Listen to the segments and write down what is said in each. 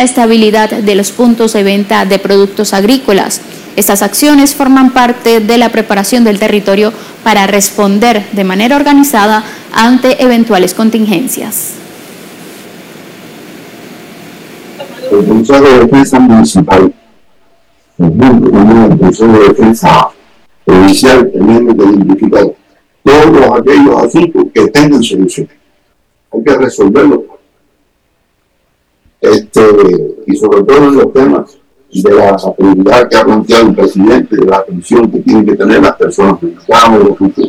estabilidad de los puntos de venta de productos agrícolas. Estas acciones forman parte de la preparación del territorio para responder de manera organizada ante eventuales contingencias. El Consejo de Defensa Municipal, junto con el Consejo de Defensa Provincial, tenemos que identificar todos aquellos asuntos que tengan solución. Hay que resolverlos. Y sobre todo en los temas de la prioridad que ha planteado el presidente, de la atención que tienen que tener las personas vulnerables,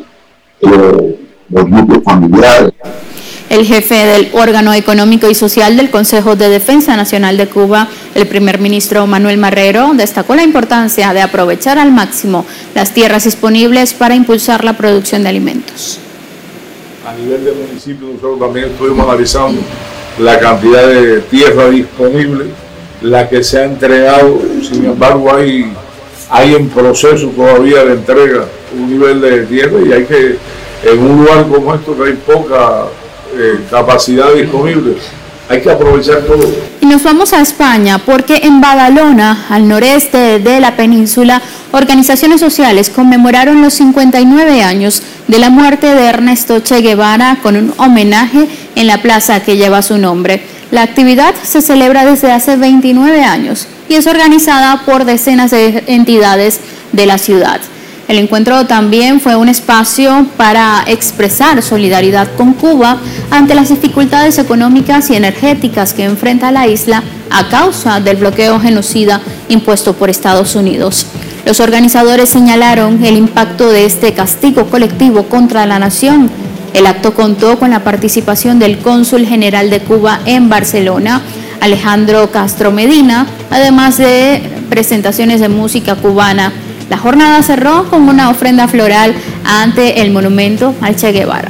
los grupos familiares. El jefe del órgano económico y social del Consejo de Defensa Nacional de Cuba, el primer ministro Manuel Marrero, destacó la importancia de aprovechar al máximo las tierras disponibles para impulsar la producción de alimentos. A nivel del municipio nosotros también estuvimos analizando la cantidad de tierra disponible, la que se ha entregado. Sin embargo hay en proceso todavía de entrega un nivel de tierra, y hay que, en un lugar como esto que hay poca capacidad disponible, hay que aprovechar todo. Y nos vamos a España, porque en Badalona, al noreste de la península, organizaciones sociales conmemoraron los 59 años de la muerte de Ernesto Che Guevara con un homenaje en la plaza que lleva su nombre. La actividad se celebra desde hace 29 años y es organizada por decenas de entidades de la ciudad. El encuentro también fue un espacio para expresar solidaridad con Cuba ante las dificultades económicas y energéticas que enfrenta la isla a causa del bloqueo genocida impuesto por Estados Unidos. Los organizadores señalaron el impacto de este castigo colectivo contra la nación. El acto contó con la participación del cónsul general de Cuba en Barcelona, Alejandro Castro Medina, además de presentaciones de música cubana. La jornada cerró con una ofrenda floral ante el monumento al Che Guevara.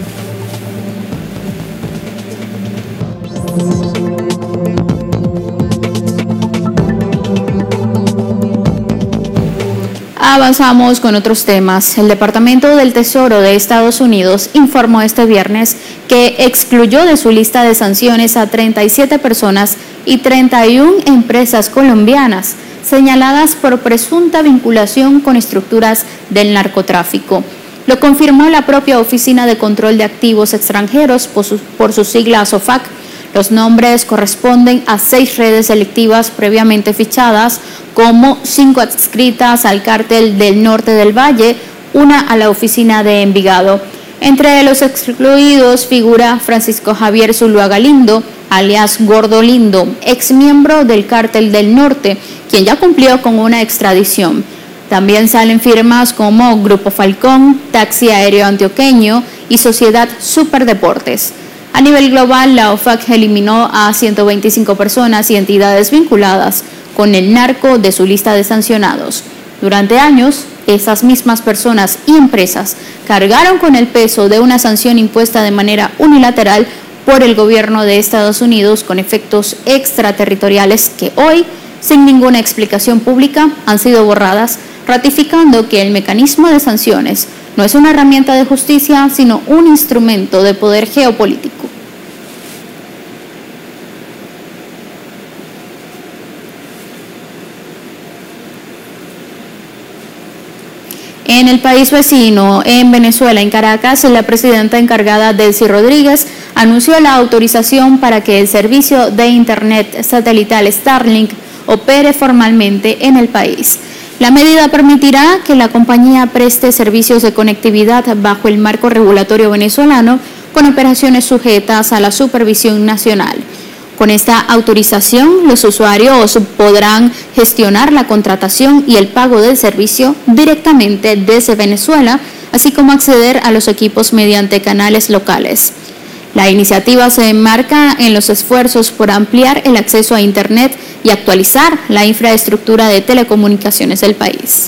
Avanzamos con otros temas. El Departamento del Tesoro de Estados Unidos informó este viernes que excluyó de su lista de sanciones a 37 personas y 31 empresas colombianas señaladas por presunta vinculación con estructuras del narcotráfico. Lo confirmó la propia Oficina de Control de Activos Extranjeros, por sus siglas OFAC. Los nombres corresponden a 6 redes delictivas previamente fichadas, como 5 adscritas al Cártel del Norte del Valle, una a la oficina de Envigado. Entre los excluidos figura Francisco Javier Zuluaga Galindo, alias Gordo Lindo, exmiembro del Cártel del Norte, quien ya cumplió con una extradición. También salen firmas como Grupo Falcón, Taxi Aéreo Antioqueño y Sociedad Superdeportes. A nivel global, la OFAC eliminó a 125 personas y entidades vinculadas con el narco de su lista de sancionados. Durante años, esas mismas personas y empresas cargaron con el peso de una sanción impuesta de manera unilateral por el gobierno de Estados Unidos con efectos extraterritoriales que hoy, sin ninguna explicación pública, han sido borradas, ratificando que el mecanismo de sanciones no es una herramienta de justicia, sino un instrumento de poder geopolítico. En el país vecino, en Venezuela, en Caracas, la presidenta encargada, Delcy Rodríguez, anunció la autorización para que el servicio de Internet satelital Starlink opere formalmente en el país. La medida permitirá que la compañía preste servicios de conectividad bajo el marco regulatorio venezolano con operaciones sujetas a la supervisión nacional. Con esta autorización, los usuarios podrán gestionar la contratación y el pago del servicio directamente desde Venezuela, así como acceder a los equipos mediante canales locales. La iniciativa se enmarca en los esfuerzos por ampliar el acceso a Internet y actualizar la infraestructura de telecomunicaciones del país.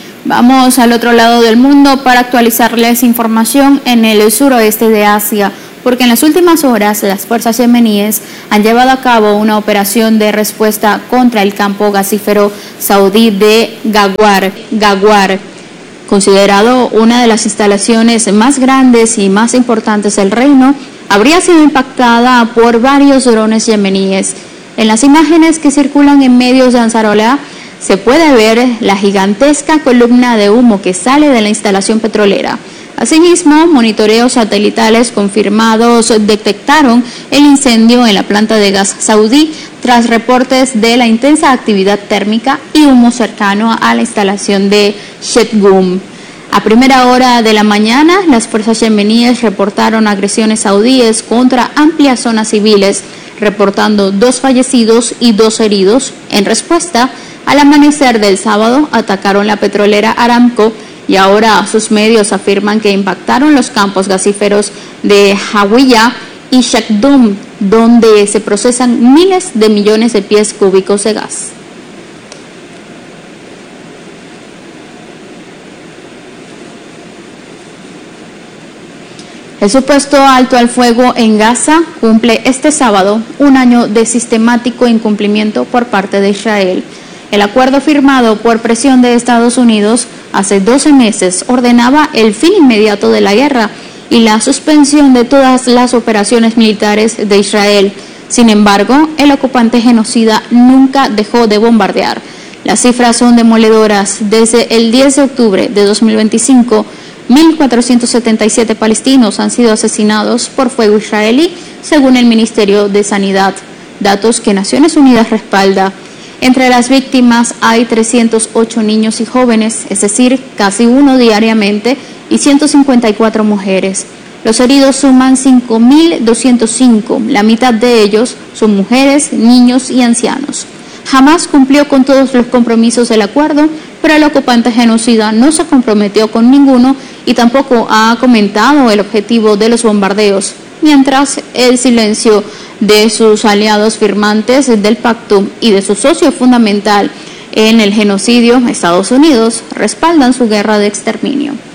Vamos al otro lado del mundo para actualizarles información en el suroeste de Asia, porque en las últimas horas las fuerzas yemeníes han llevado a cabo una operación de respuesta contra el campo gasífero saudí de Ghawar, considerado una de las instalaciones más grandes y más importantes del reino. Habría sido impactada por varios drones yemeníes. En las imágenes que circulan en medios de Ansarallah se puede ver la gigantesca columna de humo que sale de la instalación petrolera. Asimismo, monitoreos satelitales confirmados detectaron el incendio en la planta de gas saudí tras reportes de la intensa actividad térmica y humo cercano a la instalación de Shetgum. A primera hora de la mañana, las fuerzas yemeníes reportaron agresiones saudíes contra amplias zonas civiles, reportando 2 fallecidos y 2 heridos. En respuesta, al amanecer del sábado, atacaron la petrolera Aramco y ahora sus medios afirman que impactaron los campos gasíferos de Hawiyah y Shetgum, donde se procesan miles de millones de pies cúbicos de gas. El supuesto alto al fuego en Gaza cumple este sábado un año de sistemático incumplimiento por parte de Israel. El acuerdo firmado por presión de Estados Unidos hace 12 meses ordenaba el fin inmediato de la guerra y la suspensión de todas las operaciones militares de Israel. Sin embargo, el ocupante genocida nunca dejó de bombardear. Las cifras son demoledoras. Desde el 10 de octubre de 2025, 1.477 palestinos han sido asesinados por fuego israelí, según el Ministerio de Sanidad, datos que Naciones Unidas respalda. Entre las víctimas hay 308 niños y jóvenes, es decir, casi uno diariamente, y 154 mujeres. Los heridos suman 5.205, la mitad de ellos son mujeres, niños y ancianos. Hamás cumplió con todos los compromisos del acuerdo, pero el ocupante genocida no se comprometió con ninguno y tampoco ha comentado el objetivo de los bombardeos, mientras el silencio de sus aliados firmantes del pacto y de su socio fundamental en el genocidio, Estados Unidos, respaldan su guerra de exterminio.